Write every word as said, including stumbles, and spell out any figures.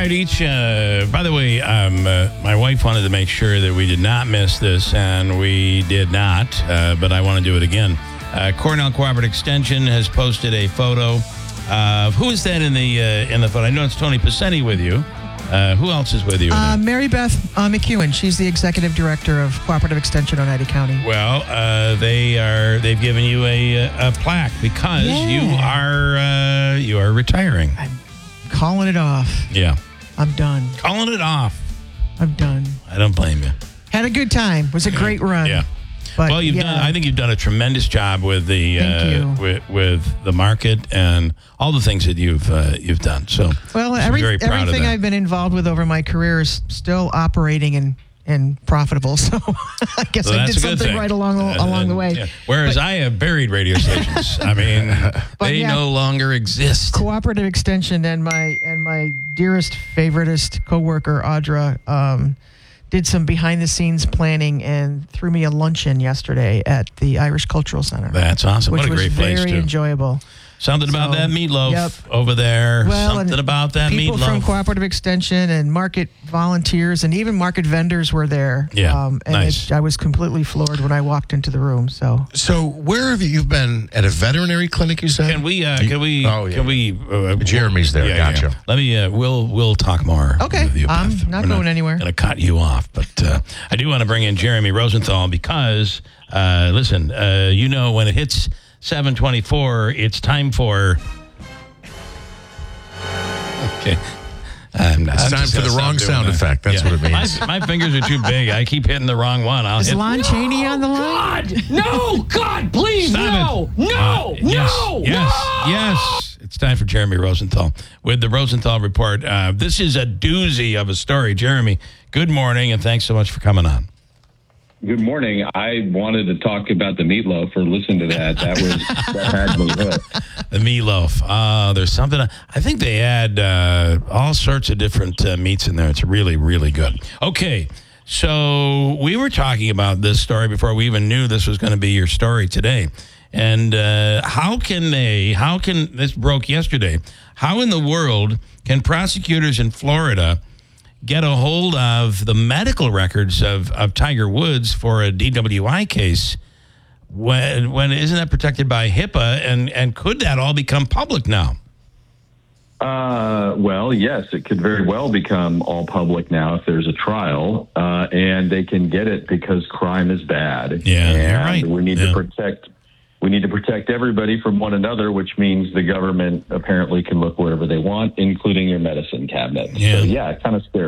right, each. Uh, by the way, um, uh, my wife wanted to make sure that we did not miss this, and we did not. Uh, but I want to do it again. Uh, Cornell Cooperative Extension has posted a photo of who is that in the uh, in the photo? I know it's Tony Pacenti with you. Uh, who else is with you? Uh, Mary Beth uh, McEwen. She's the executive director of Cooperative Extension Oneida County. Well, uh, they are. They've given you a, a plaque because Yeah. you are uh, you are retiring. I'm calling it off. Yeah, I'm done. calling it off. I'm done. I don't blame you. Had a good time. It was a great run. Yeah. But, Well, you've yeah. done. I think you've done a tremendous job with the Thank uh, you. with with the market and all the things that you've uh, you've done. So, Well, I'm every, very proud of everything that. I've been involved with over my career is still operating and, and profitable. So I guess So I that's did a good something thing. right along And- along the and, way. yeah. Whereas I have buried radio stations. I mean, But they yeah. no longer exist. Cooperative Extension and my and my dearest, favoritist coworker Audra um, did some behind the scenes planning and threw me a luncheon yesterday at the Irish Cultural Center. That's awesome. Which What a great was place very too. enjoyable. Something about So, that meatloaf yep. over there. Well, Something and about that people meatloaf. from Cooperative Extension and market volunteers and even market vendors were there. Yeah, um, and nice. it, I was completely floored when I walked into the room. So So where have you you've been at a veterinary clinic? You said. Can we? Uh, can we? Oh, yeah. Can we? Uh, Jeremy's there. Yeah, Gotcha. yeah. Let me. Uh, we'll we'll talk more. Okay. With you, I'm Beth. not We're going anywhere. Going to cut you off, but uh, I do want to bring in Jeremy Rosenthal because uh, listen, uh, you know when it hits seven twenty-four, it's time for. Okay. I'm not, It's I'm time just for the gonna wrong stop sound doing that. effect. That's what it means. My, my fingers are too big. I keep hitting the wrong one. I'll is hit. Lon Chaney on the line? God! No! God, please, Stop no! it. No! Uh, yes, no! Yes, no! yes. It's time for Jeremy Rosenthal with the Rosenthal Report. Uh, this is a doozy of a story. Jeremy, good morning, and thanks so much for coming on. Good morning. I wanted to talk about the meatloaf or listen to that. That was that had me hooked. The meatloaf. Uh, there's something. I think they add uh, all sorts of different uh, meats in there. It's really, really good. Okay, so we were talking about this story before we even knew this was going to be your story today. And uh, how can they, how can, this broke yesterday, how in the world can prosecutors in Florida get a hold of the medical records of, of Tiger Woods for a D W I case when, when isn't that protected by HIPAA? And, and could that all become public now? Uh, well, yes, it could very well become all public now if there's a trial, uh, and they can get it because crime is bad. Yeah, and you're right. We need Yeah. to protect. We need to protect everybody from one another, which means the government apparently can look wherever they want, including your medicine cabinet. Yeah. So, yeah, kind of scary.